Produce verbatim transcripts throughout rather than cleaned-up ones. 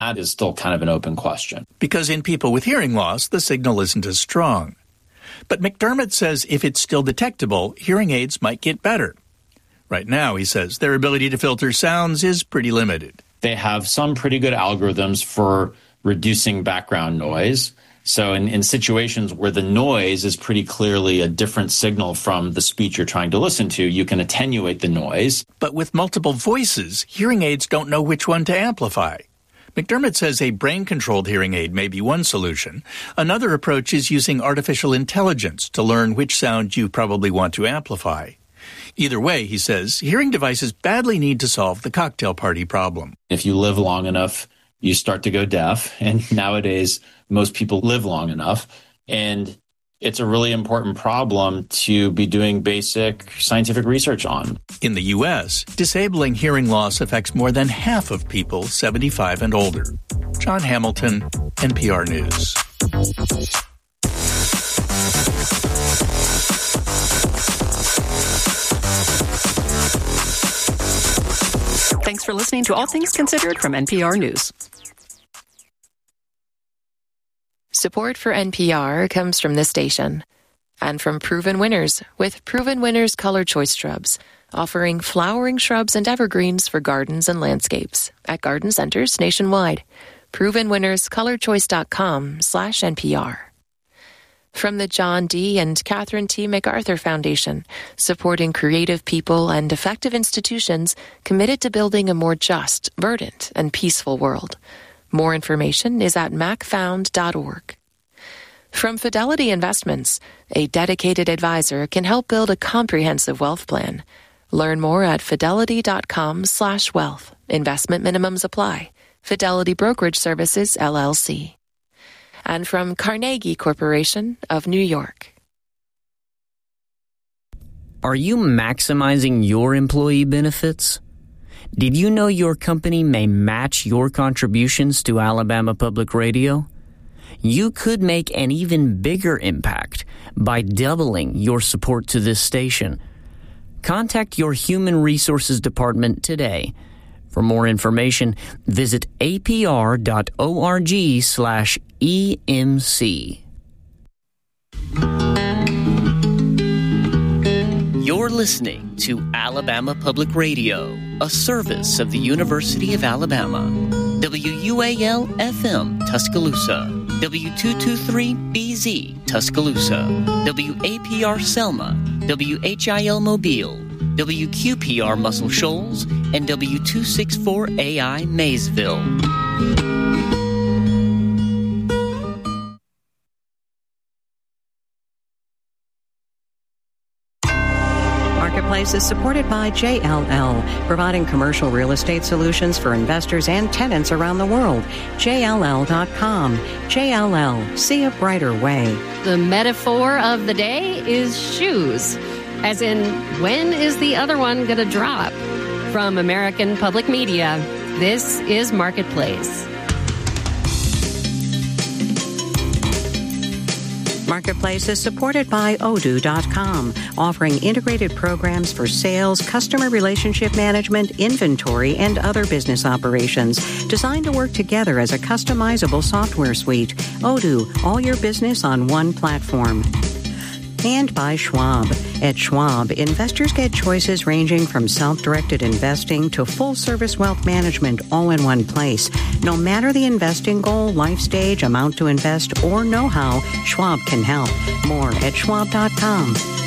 That is still kind of an open question. Because in people with hearing loss, the signal isn't as strong. But McDermott says if it's still detectable, hearing aids might get better. Right now, he says, their ability to filter sounds is pretty limited. They have some pretty good algorithms for reducing background noise. So in, in situations where the noise is pretty clearly a different signal from the speech you're trying to listen to, you can attenuate the noise. But with multiple voices, hearing aids don't know which one to amplify. McDermott says a brain-controlled hearing aid may be one solution. Another approach is using artificial intelligence to learn which sound you probably want to amplify. Either way, he says, hearing devices badly need to solve the cocktail party problem. If you live long enough, you start to go deaf. And nowadays, most people live long enough. And it's a really important problem to be doing basic scientific research on. In the U S, disabling hearing loss affects more than half of people seventy-five and older. John Hamilton, N P R News. Thanks for listening to All Things Considered from N P R News. Support for N P R comes from this station and from Proven Winners with Proven Winners Color Choice Shrubs, offering flowering shrubs and evergreens for gardens and landscapes at garden centers nationwide. proven winners color choice dot com slash N P R. From the John D. and Catherine T. MacArthur Foundation, supporting creative people and effective institutions committed to building a more just, verdant, and peaceful world. More information is at mac found dot org. From Fidelity Investments, a dedicated advisor can help build a comprehensive wealth plan. Learn more at fidelity dot com slash wealth. Investment minimums apply. Fidelity Brokerage Services, L L C. And from Carnegie Corporation of New York. Are you maximizing your employee benefits? Did you know your company may match your contributions to Alabama Public Radio? You could make an even bigger impact by doubling your support to this station. Contact your Human Resources Department today. For more information, visit apr dot org slash EMC. You're listening to Alabama Public Radio, a service of the University of Alabama. W U A L F M Tuscaloosa, W two twenty-three B Z Tuscaloosa, W A P R Selma, W H I L Mobile, W Q P R Muscle Shoals, and W two sixty-four A I Maysville. Marketplace is supported by J L L, providing commercial real estate solutions for investors and tenants around the world. J L L dot com. J L L, see a brighter way. The metaphor of the day is shoes. As in, when is the other one going to drop? From American Public Media, this is Marketplace. Marketplace is supported by Odoo dot com, offering integrated programs for sales, customer relationship management, inventory, and other business operations, designed to work together as a customizable software suite. Odoo, all your business on one platform. And by Schwab. At Schwab, investors get choices ranging from self-directed investing to full-service wealth management all in one place. No matter the investing goal, life stage, amount to invest, or know-how, Schwab can help. More at schwab dot com.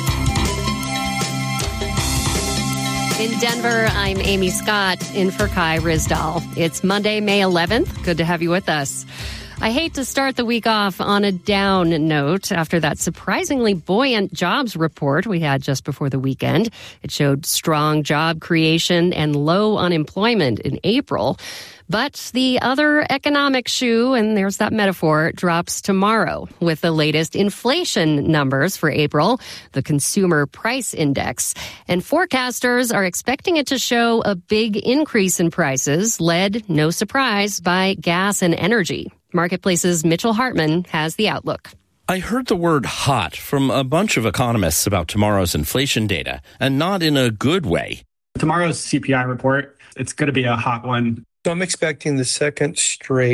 In Denver, I'm Amy Scott, in for Kai Rizdal. It's Monday, May eleventh. Good to have you with us. I hate to start the week off on a down note after that surprisingly buoyant jobs report we had just before the weekend. It showed strong job creation and low unemployment in April. But the other economic shoe, and there's that metaphor, drops tomorrow with the latest inflation numbers for April, the Consumer Price Index. And forecasters are expecting it to show a big increase in prices, led, no surprise, by gas and energy. Marketplace's Mitchell Hartman has the outlook. I heard the word hot from a bunch of economists about tomorrow's inflation data, and not in a good way. Tomorrow's C P I report, it's going to be a hot one. So I'm expecting the second straight